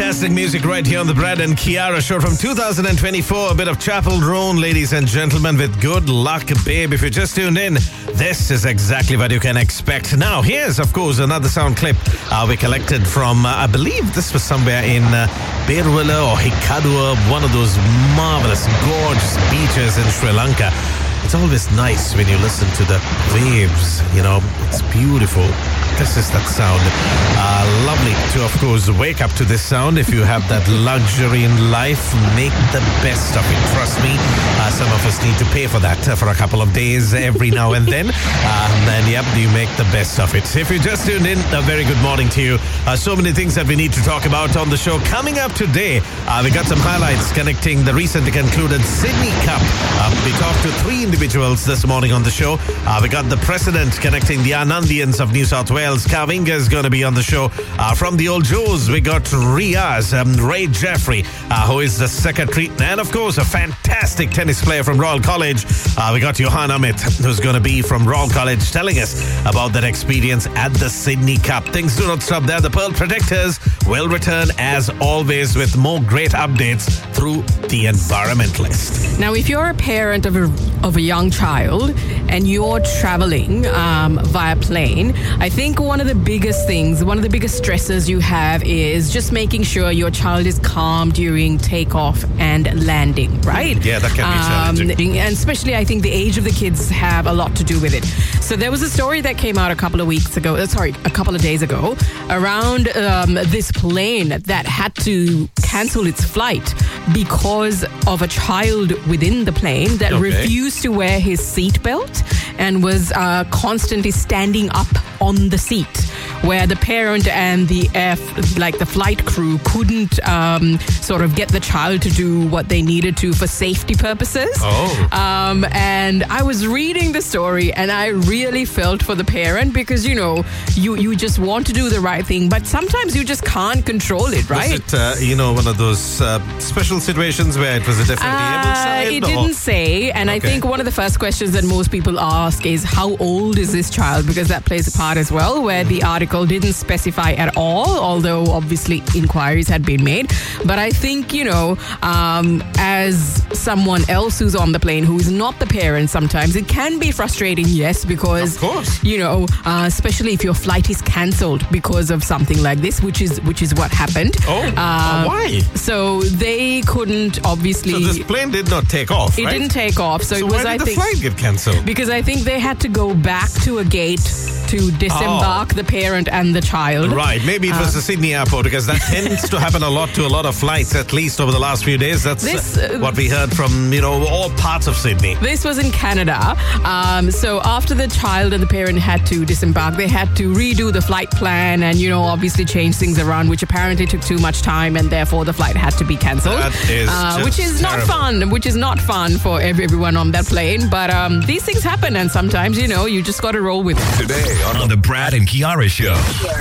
Fantastic music right here on the Brad and Kiara show from 2024. A bit of Chapel Roan, ladies and gentlemen, with Good Luck Babe. If you just tuned in, this is exactly what you can expect. Now, here's, of course, another sound clip we collected from, I believe this was somewhere in Berwala or Hikkaduwa, one of those marvelous, gorgeous beaches in Sri Lanka. It's always nice when you listen to the waves, it's beautiful. This is that sound. Lovely to, of course, wake up to this sound. If you have that luxury in life, make the best of it. Trust me, some of us need to pay for that for a couple of days every now and then. And yep, you make the best of it. If you just tuned in, a very good morning to you. So many things that we need to talk about on the show. Coming up today, we got some highlights connecting the recently concluded Sydney Cup. We talked to 3 individuals this morning on the show. We got the president connecting the Anandians of New South Wales. Kavinga is going to be on the show. From the Old Joes, we got Riaz, Ray Jeffrey, who is the secretary, and of course a fantastic tennis player from Royal College. We got Johan Amit, who's going to be from Royal College, telling us about that experience at the Sydney Cup. Things do not stop there. The Pearl Protectors will return as always with more great updates through The Environmentalist. Now, if you're a parent of a young child and you're traveling via plane, I think one of the biggest stresses you have is just making sure your child is calm during takeoff and landing, right? Yeah, that can be challenging. And especially, I think the age of the kids have a lot to do with it. So there was a story that came out a couple of days ago, around this plane that had to cancel its flight because of a child within the plane that refused to wear his seatbelt and was constantly standing up on the seat, where the parent and the flight crew couldn't sort of get the child to do what they needed to for safety purposes. And I was reading the story and I really felt for the parent because, you just want to do the right thing, but sometimes you just can't control it, right? Was it, one of those special situations where it was a definitely able child? It didn't say, and I think one of the first questions that most people ask is how old is this child, because that plays a part as well, where the article didn't specify at all, although obviously inquiries had been made. But I think, as someone else who's on the plane who is not the parent, sometimes it can be frustrating, yes, because, of course, especially if your flight is cancelled because of something like this, which is what happened. Why? So they couldn't obviously. So this plane did not take off, It right? didn't take off. So it was, why did the flight get cancelled? Because I think they had to go back to a gate to disembark the parent and the child. Right. Maybe it was the Sydney airport, because that tends to happen a lot to a lot of flights, at least over the last few days. That's what we heard from, all parts of Sydney. This was in Canada. So after the child and the parent had to disembark, they had to redo the flight plan and, obviously change things around, which apparently took too much time, and therefore the flight had to be cancelled. That is which is terrible. not fun. Which is not fun for everyone on that plane. But these things happen, and sometimes, you just got to roll with it. Today on the Brad and Kiara Show.